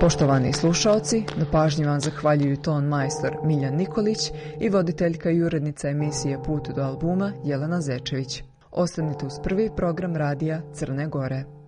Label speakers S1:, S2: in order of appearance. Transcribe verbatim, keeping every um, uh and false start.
S1: Poštovani slušaoci, na pažnji vam zahvaljuju ton majstor Miljan Nikolić i voditeljka i urednica emisije Put do albuma Jelena Zečević. Ostanite uz prvi program radija Crne Gore.